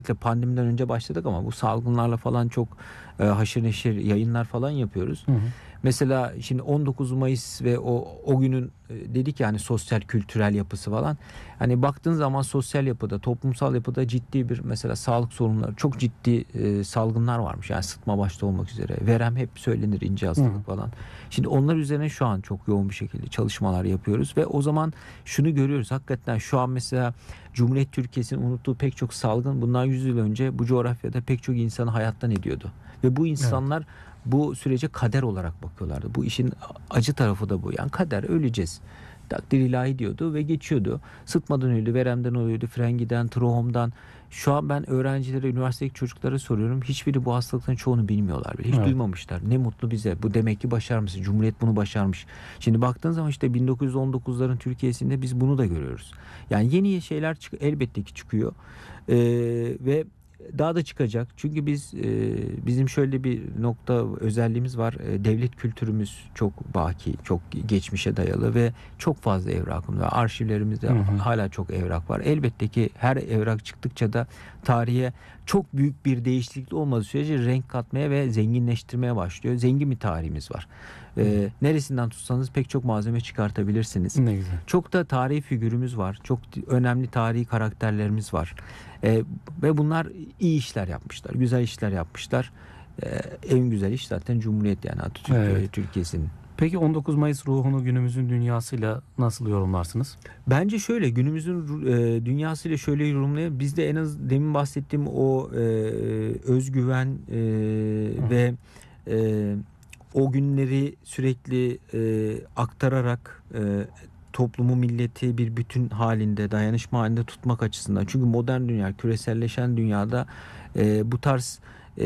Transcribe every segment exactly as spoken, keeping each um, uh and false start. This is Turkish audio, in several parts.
pandemiden önce başladık ama bu salgınlarla falan çok e, haşır neşir yayınlar falan yapıyoruz. Hı hı. Mesela şimdi on dokuz Mayıs ve o o günün e, dedik yani sosyal kültürel yapısı falan. Hani baktığın zaman sosyal yapıda, toplumsal yapıda ciddi bir mesela sağlık sorunları, çok ciddi e, salgınlar varmış. Yani sıtma başta olmak üzere. Verem hep söylenir, ince Hı hı. hastalık falan. Şimdi onlar üzerine şu an çok yoğun bir şekilde çalışmalar yapıyoruz ve o zaman şunu görüyoruz. Hakikaten şu an mesela Cumhuriyet Türkiye'sinin unuttuğu pek çok salgın bundan yüz yıl önce bu coğrafyada pek çok insanı hayattan ediyordu. Ve bu Evet. insanlar bu sürece kader olarak bakıyorlardı. Bu işin acı tarafı da bu. Yani kader, öleceğiz. Takdir ilahi diyordu ve geçiyordu. Sıtmadan öldü, veremden öldü, frengiden, trohomdan. Şu an ben öğrencilere, üniversitedeki çocuklara soruyorum. Hiçbiri bu hastalıkların çoğunu bilmiyorlar bile. Hiç Evet. duymamışlar. Ne mutlu bize. Bu demek ki başarmış. Cumhuriyet bunu başarmış. Şimdi baktığın zaman işte bin dokuz yüz on dokuzların Türkiye'sinde biz bunu da görüyoruz. Yani yeni şeyler çık elbette ki çıkıyor. Ee, ve daha da çıkacak. Çünkü biz e, bizim şöyle bir nokta özelliğimiz var. E, devlet kültürümüz çok baki, çok geçmişe dayalı ve çok fazla evrakımız var. Arşivlerimizde Hı hı. hala çok evrak var. Elbette ki her evrak çıktıkça da tarihe çok büyük bir değişiklik olmadığı sürece renk katmaya ve zenginleştirmeye başlıyor. Zengin bir tarihimiz var. Hı hı. E, neresinden tutsanız pek çok malzeme çıkartabilirsiniz. Ne güzel. Çok da tarihi figürümüz var. Çok önemli tarihi karakterlerimiz var. E, ve bunlar iyi işler yapmışlar. Güzel işler yapmışlar. E, en güzel iş zaten Cumhuriyet, yani Atatürk e, Evet. Türkiye'sinin. Peki on dokuz Mayıs ruhunu günümüzün dünyasıyla nasıl yorumlarsınız? Bence şöyle, günümüzün e, dünyasıyla şöyle yorumlayayım. Bizde en az demin bahsettiğim o e, özgüven e, Hı hı. ve e, o günleri sürekli e, aktararak e, toplumu, milleti bir bütün halinde, dayanışma halinde tutmak açısından. Çünkü modern dünya, küreselleşen dünyada e, bu tarz e,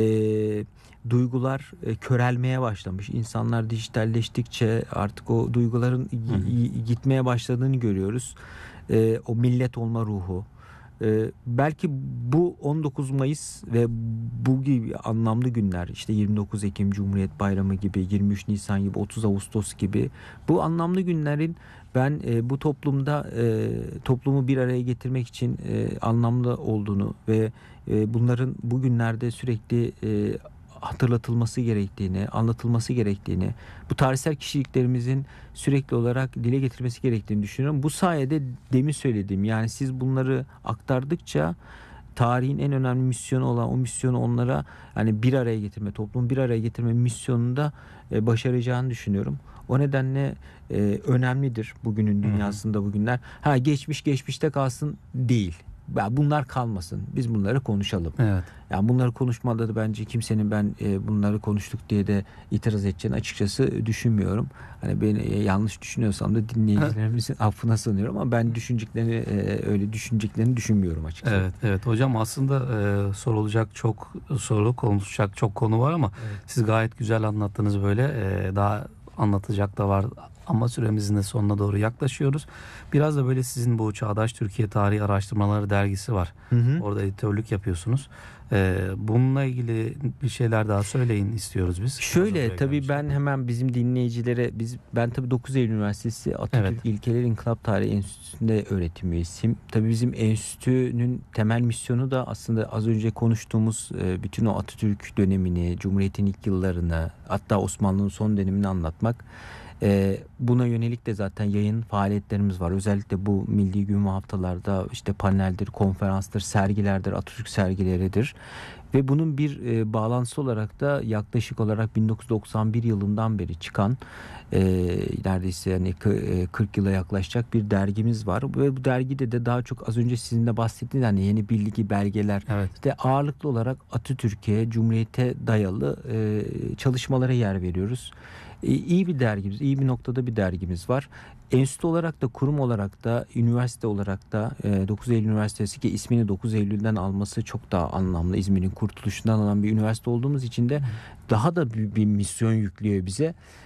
duygular e, körelmeye başlamış. İnsanlar dijitalleştikçe artık o duyguların Hı hı. gi- gitmeye başladığını görüyoruz. E, o millet olma ruhu. E, belki bu on dokuz Mayıs ve bu gibi anlamlı günler, işte yirmi dokuz Ekim Cumhuriyet Bayramı gibi, yirmi üç Nisan gibi, otuz Ağustos gibi bu anlamlı günlerin ben e, bu toplumda e, toplumu bir araya getirmek için e, anlamlı olduğunu ve e, bunların bugünlerde sürekli e, hatırlatılması gerektiğini, anlatılması gerektiğini, bu tarihsel kişiliklerimizin sürekli olarak dile getirmesi gerektiğini düşünüyorum. Bu sayede demin söylediğim, yani siz bunları aktardıkça tarihin en önemli misyonu olan o misyonu onlara, hani bir araya getirme, toplumu bir araya getirme misyonunu da e, başaracağını düşünüyorum. O nedenle e, önemlidir bugünün Hı hı. dünyasında bugünler. Ha, geçmiş geçmişte kalsın değil. Ya bunlar kalmasın. Biz bunları konuşalım. Evet. Yani bunları konuşmada da bence kimsenin ben e, bunları konuştuk diye de itiraz edeceğini açıkçası düşünmüyorum. Hani beni e, yanlış düşünüyorsam da dinleyicilerimizin affına sığınıyorum ama ben düşüneceklerini e, öyle düşüneceklerini düşünmüyorum açıkçası. Evet, evet hocam, aslında e, sorulacak çok soru, konuşacak çok konu var ama Evet. siz gayet güzel anlattınız böyle. E, daha anlatacak da var ama süremizin de sonuna doğru yaklaşıyoruz. Biraz da böyle sizin bu Çağdaş Türkiye Tarihi Araştırmaları dergisi var. Hı hı. Orada editörlük yapıyorsunuz. E, bununla ilgili bir şeyler daha söyleyin istiyoruz biz. Hazır Şöyle buraya tabii gelmişken. ben hemen bizim dinleyicilere, biz ben tabii dokuz Eylül Üniversitesi Evet. Atatürk İlkeler İnkılap Tarihi Enstitüsü'nde öğretim üyesiyim. Tabii bizim enstitünün temel misyonu da aslında az önce konuştuğumuz e, bütün o Atatürk dönemini, Cumhuriyet'in ilk yıllarını, hatta Osmanlı'nın son dönemini anlatmak. E, buna yönelik de zaten yayın faaliyetlerimiz var. Özellikle bu milli gün ve haftalarda işte paneldir, konferanstır, sergilerdir, Atatürk sergileridir. Ve bunun bir e, bağlantısı olarak da yaklaşık olarak bin dokuz yüz doksan bir yılından beri çıkan e, neredeyse yani kırk yıla yaklaşacak bir dergimiz var. Ve bu dergide de daha çok az önce sizin de bahsettiğiniz hani yeni bilgi belgeler, Evet. işte ağırlıklı olarak Atatürk'e, Cumhuriyet'e dayalı e, çalışmalara yer veriyoruz. E, iyi bir dergimiz, iyi bir noktada bir dergimiz var. Enstitü olarak da, kurum olarak da, üniversite olarak da e, dokuz Eylül Üniversitesi, ki ismini dokuz Eylül'den alması çok daha anlamlı. İzmir'in kurtuluşundan alan bir üniversite olduğumuz için de daha da büyük bir misyon yüklüyor bize.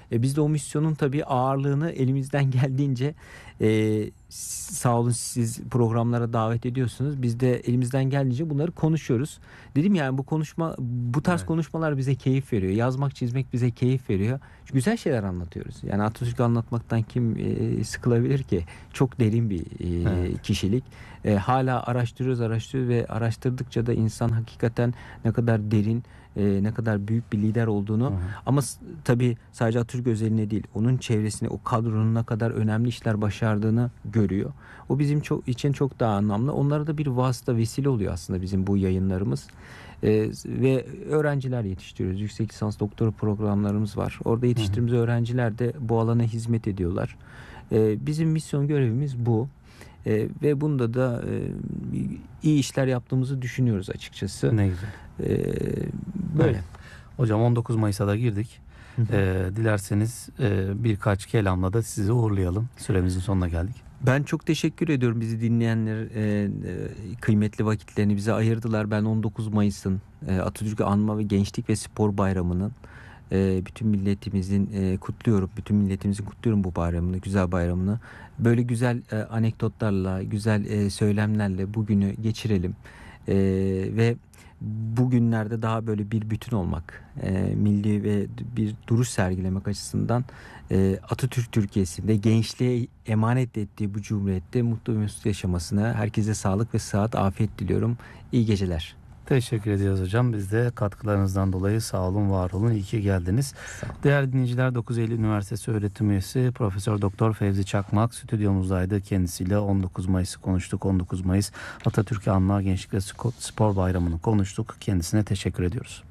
E, biz de o misyonun tabii ağırlığını elimizden geldiğince e, sağ olun siz programlara davet ediyorsunuz. Biz de elimizden geldiğince bunları konuşuyoruz. Dedim yani bu konuşma bu tarz Evet. konuşmalar bize keyif veriyor. Yazmak, çizmek bize keyif veriyor. Çünkü güzel şeyler anlatıyoruz. Yani Atatürk'ü anlatmaktan kim e, sıkılabilir ki? Çok derin bir e, Evet. kişilik. E, hala araştırıyoruz, araştırıyoruz ve araştırdıkça da insan hakikaten ne kadar derin, e, ne kadar büyük bir lider olduğunu, Hı hı. ama s- tabii sadece Atatürk özeline değil, onun çevresine, o kadronun ne kadar önemli işler başardığını görüyor. O bizim çok için çok daha anlamlı. Onlara da bir vasıta, vesile oluyor aslında bizim bu yayınlarımız. E, ve öğrenciler yetiştiriyoruz. Yüksek lisans doktora programlarımız var. Orada yetiştirdiğimiz öğrenciler de bu alana hizmet ediyorlar. E, bizim misyon görevimiz bu. E, ve bunda da e, iyi işler yaptığımızı düşünüyoruz açıkçası. Ne güzel. E, böyle. Evet. Hocam on dokuz Mayıs'a da girdik. Ee, dilerseniz e, birkaç kelamla da sizi uğurlayalım. Süremizin sonuna geldik. Ben çok teşekkür ediyorum bizi dinleyenler, e, e, kıymetli vakitlerini bize ayırdılar. Ben on dokuz Mayıs'ın e, Atatürk'ü anma ve Gençlik ve Spor Bayramı'nın e, bütün milletimizin e, kutluyorum. Bütün milletimizin kutluyorum bu bayramını, güzel bayramını. Böyle güzel e, anekdotlarla, güzel e, söylemlerle bugünü geçirelim. E, ve bugünlerde daha böyle bir bütün olmak, e, milli ve bir duruş sergilemek açısından e, Atatürk Türkiye'sinde gençliğe emanet ettiği bu cumhuriyette mutlu ve mesut yaşamasına herkese sağlık ve sıhhat, afiyet diliyorum. İyi geceler. Teşekkür ediyoruz hocam. Biz de katkılarınızdan dolayı sağ olun, var olun. İyi ki geldiniz. Değerli dinleyiciler, dokuz Eylül Üniversitesi öğretim üyesi Profesör Doktor Fevzi Çakmak stüdyomuzdaydı. Kendisiyle on dokuz Mayıs'ı konuştuk. on dokuz Mayıs Atatürk'ü anma, Gençlik ve Spor Bayramı'nı konuştuk. Kendisine teşekkür ediyoruz.